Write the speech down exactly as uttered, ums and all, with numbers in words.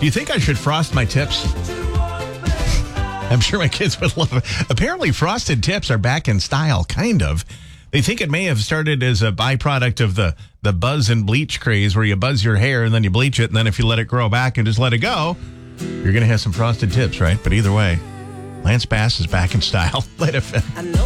Do you think I should frost my tips? I'm sure my kids would love it. Apparently, frosted tips are back in style, kind of. They think it may have started as a byproduct of the, the buzz and bleach craze where you buzz your hair and then you bleach it, and then if you let it grow back and just let it go, you're going to have some frosted tips, right? But either way, Lance Bass is back in style. Let it